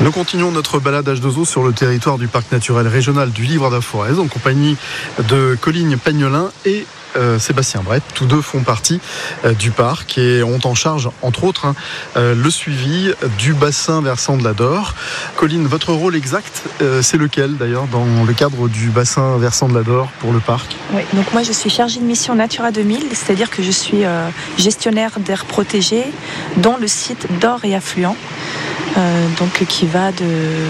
Nous continuons notre balade H2O sur le territoire du parc naturel régional du Livre-à-la-Forez en compagnie de Colline Pagnolin et Sébastien Brett. Tous deux font partie du parc et ont en charge, entre autres, le suivi du bassin versant de l'Adore. Colline, votre rôle exact, c'est lequel d'ailleurs dans le cadre du bassin versant de l'Adore pour le parc ? Oui, donc moi je suis chargée de mission Natura 2000, c'est-à-dire que je suis gestionnaire d'aires protégées dont le site d'Or et affluent. Donc qui va de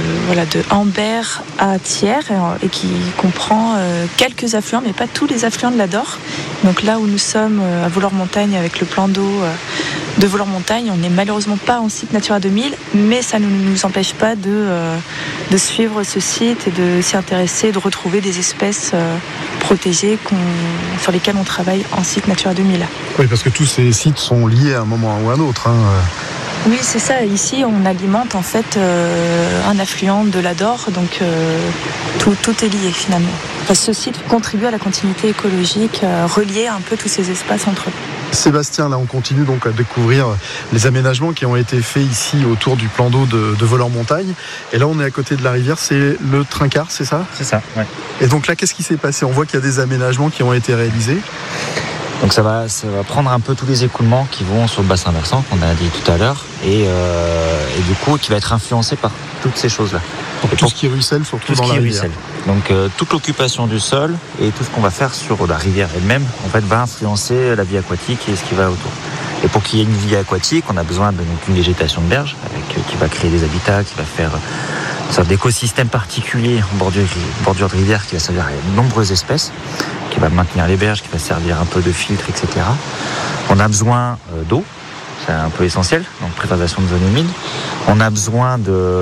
Ambert à Thiers et qui comprend quelques affluents, mais pas tous les affluents de l'Adore. Donc là où nous sommes à Vollore-Montagne avec le plan d'eau de Vollore-Montagne, on n'est malheureusement pas en site Natura 2000, mais ça ne nous empêche pas de suivre ce site et de s'y intéresser, de retrouver des espèces protégées sur lesquelles on travaille en site Natura 2000. Oui, parce que tous ces sites sont liés à un moment ou à un autre. Oui, c'est ça. Ici, on alimente en fait un affluent de l'Adore, donc tout est lié finalement. Enfin, ce site contribue à la continuité écologique, relier un peu tous ces espaces entre eux. Sébastien, là on continue donc à découvrir les aménagements qui ont été faits ici autour du plan d'eau de Vollore-Montagne. Et là on est à côté de la rivière, c'est le Trincart, c'est ça ? C'est ça, oui. Et donc là, qu'est-ce qui s'est passé ? On voit qu'il y a des aménagements qui ont été réalisés. Donc ça va prendre un peu tous les écoulements qui vont sur le bassin versant, qu'on a dit tout à l'heure, et du coup qui va être influencé par toutes ces choses-là. Donc tout ce qui ruisselle, surtout dans la rivière. Donc toute l'occupation du sol et tout ce qu'on va faire sur la rivière elle-même, en fait, va influencer la vie aquatique et ce qui va autour. Et pour qu'il y ait une vie aquatique, on a besoin d'une végétation de berge qui va créer des habitats, qui va faire une sorte d'écosystème particulier en bordure de rivière qui va servir à de nombreuses espèces, qui va maintenir les berges, qui va servir un peu de filtre, etc. On a besoin d'eau, c'est un peu essentiel, donc préservation de zones humides. On a besoin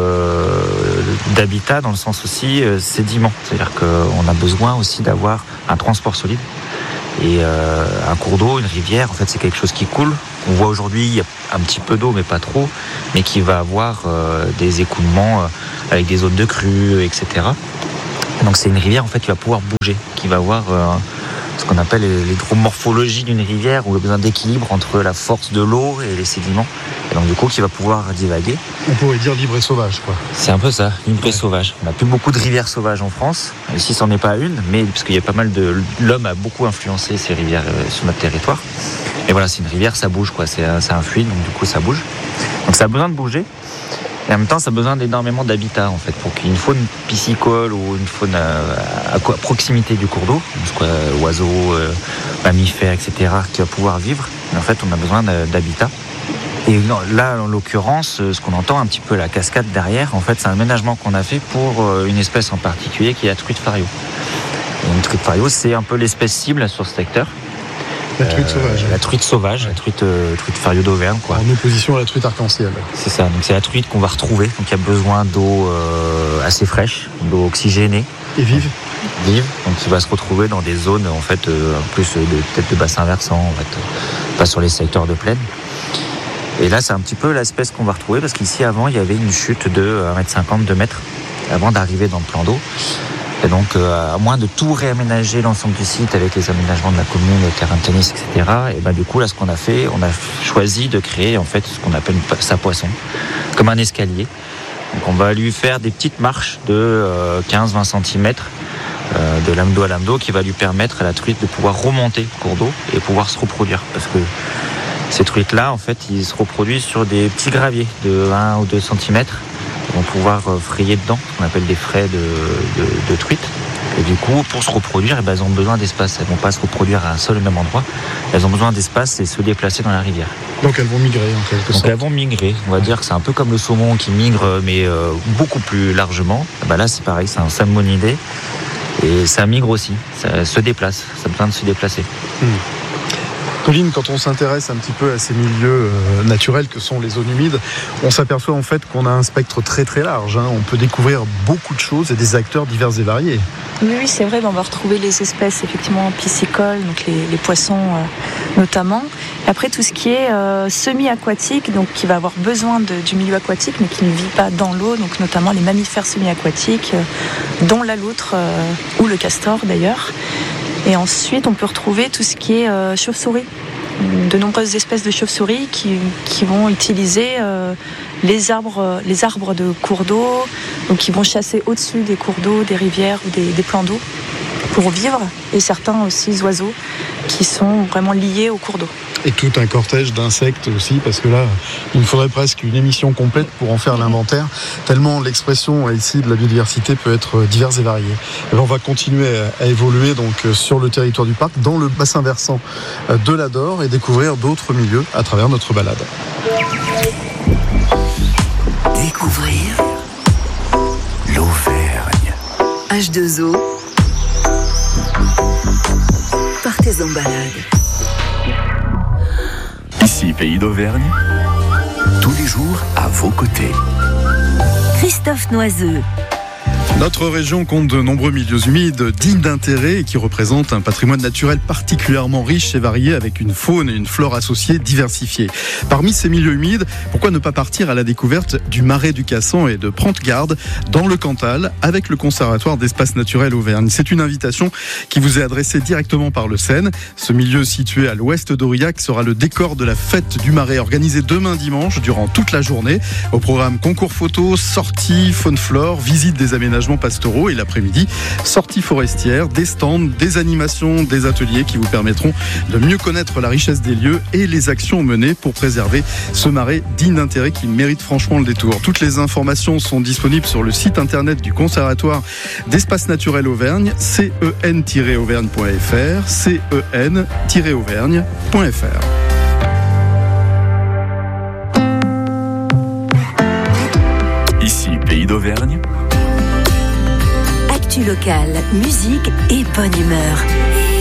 d'habitat dans le sens aussi sédiment, c'est-à-dire qu'on a besoin aussi d'avoir un transport solide. Et un cours d'eau, une rivière, en fait, c'est quelque chose qui coule. On voit aujourd'hui, il y a un petit peu d'eau, mais pas trop, mais qui va avoir des écoulements avec des zones de crue, etc. Donc c'est une rivière en fait qui va pouvoir bouger, qui va avoir ce qu'on appelle l'hydromorphologie d'une rivière, où il y a besoin d'équilibre entre la force de l'eau et les sédiments. Et donc du coup qui va pouvoir divaguer. On pourrait dire libre et sauvage, quoi. C'est un peu ça, libre et sauvage. On n'a plus beaucoup de rivières sauvages en France. Ici c'en est pas une, mais parce qu'il y a pas mal l'homme a beaucoup influencé ces rivières sur notre territoire. Et voilà, c'est une rivière, ça bouge, quoi. C'est un fluide, donc du coup ça bouge. Donc ça a besoin de bouger. Et en même temps, ça a besoin d'énormément d'habitat, en fait, pour qu'il y ait une faune piscicole ou une faune à proximité du cours d'eau, soit oiseaux, mammifères, etc., qui va pouvoir vivre. Et en fait, on a besoin d'habitat. Et là, en l'occurrence, ce qu'on entend un petit peu la cascade derrière, en fait, c'est un aménagement qu'on a fait pour une espèce en particulier qui est la truite fario. Et une truite fario, c'est un peu l'espèce cible sur ce secteur. La truite sauvage. La truite sauvage, la truite fario d'Auvergne, quoi. En opposition à la truite arc-en-ciel. C'est ça, donc c'est la truite qu'on va retrouver. Donc il y a besoin d'eau assez fraîche, d'eau oxygénée. Et vive. Vive, donc il va se retrouver dans des zones, en fait, plus peut-être de bassin versant, en fait, pas sur les secteurs de plaine. Et là, c'est un petit peu l'espèce qu'on va retrouver, parce qu'ici, avant, il y avait une chute de 1,50 m, 2 mètres, avant d'arriver dans le plan d'eau. Et donc, à moins de tout réaménager l'ensemble du site avec les aménagements de la commune, le terrain de tennis, etc. Et ben du coup, là, ce qu'on a fait, on a choisi de créer en fait ce qu'on appelle sa poisson, comme un escalier. Donc, on va lui faire des petites marches de 15-20 cm de lame d'eau à lame d'eau, qui va lui permettre à la truite de pouvoir remonter le cours d'eau et pouvoir se reproduire. Parce que ces truites-là, en fait, ils se reproduisent sur des petits graviers de 1 ou 2 cm. Ils vont pouvoir frayer dedans, ce qu'on appelle des frais de truites. Et du coup, pour se reproduire, elles ont besoin d'espace. Elles ne vont pas se reproduire à un seul et même endroit. Elles ont besoin d'espace et se déplacer dans la rivière. Donc elles vont migrer en quelque sorte. Elles vont migrer. On va dire que c'est un peu comme le saumon qui migre, mais beaucoup plus largement. Là, c'est pareil, c'est un salmonidé. Et ça migre aussi. Ça se déplace. Ça a besoin de se déplacer. Colline, quand on s'intéresse un petit peu à ces milieux naturels que sont les zones humides, on s'aperçoit en fait qu'on a un spectre très très large. On peut découvrir beaucoup de choses et des acteurs divers et variés. Oui, c'est vrai, on va retrouver les espèces effectivement piscicoles, donc les poissons notamment. Et après, tout ce qui est semi-aquatique, donc qui va avoir besoin du milieu aquatique, mais qui ne vit pas dans l'eau, donc notamment les mammifères semi-aquatiques, dont la loutre ou le castor d'ailleurs. Et ensuite, on peut retrouver tout ce qui est chauve-souris. De nombreuses espèces de chauves-souris qui vont utiliser les arbres de cours d'eau, donc qui vont chasser au-dessus des cours d'eau, des rivières ou des plans d'eau pour vivre, et certains aussi oiseaux qui sont vraiment liés au cours d'eau. Et tout un cortège d'insectes aussi, parce que là, il me faudrait presque une émission complète pour en faire l'inventaire, tellement l'expression ici de la biodiversité peut être diverse et variée. Et on va continuer à évoluer donc sur le territoire du parc, dans le bassin versant de l'Adore, et découvrir d'autres milieux à travers notre balade. Découvrir l'Auvergne. H2O. Partez en balade. Ici, Pays d'Auvergne, tous les jours à vos côtés. Christophe Noiseux. Notre région compte de nombreux milieux humides dignes d'intérêt et qui représentent un patrimoine naturel particulièrement riche et varié, avec une faune et une flore associées diversifiées. Parmi ces milieux humides, pourquoi ne pas partir à la découverte du Marais du Cassan et de Prentegarde dans le Cantal avec le Conservatoire d'espaces naturels Auvergne. C'est une invitation qui vous est adressée directement par le Seine. Ce milieu situé à l'ouest d'Aurillac sera le décor de la fête du Marais organisée demain dimanche durant toute la journée. Au programme concours photos, sorties, faune-flore, visite des aménagements pastoraux et l'après-midi, sorties forestières, des stands, des animations, des ateliers qui vous permettront de mieux connaître la richesse des lieux et les actions menées pour préserver ce marais digne d'intérêt qui mérite franchement le détour. Toutes les informations sont disponibles sur le site internet du Conservatoire d'espaces naturels Auvergne, cen-auvergne.fr, cen-auvergne.fr. Ici, Pays d'Auvergne. Actu locale, musique et bonne humeur.